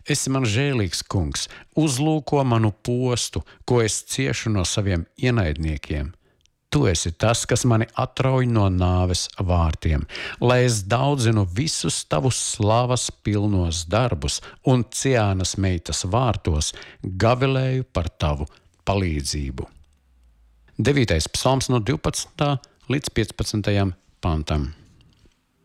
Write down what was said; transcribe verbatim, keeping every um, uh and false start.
Esi man žēlīgs, kungs, uzlūko manu postu, ko es ciešu no saviem ienaidniekiem. Tu esi tas, kas mani atrauj no nāves vārtiem, lai es daudzinu visus tavus slavas pilnos darbus un Ciānas meitas vārtos gavilēju par tavu palīdzību. Devītais psalms no divpadsmitā līdz piecpadsmitajam pantam.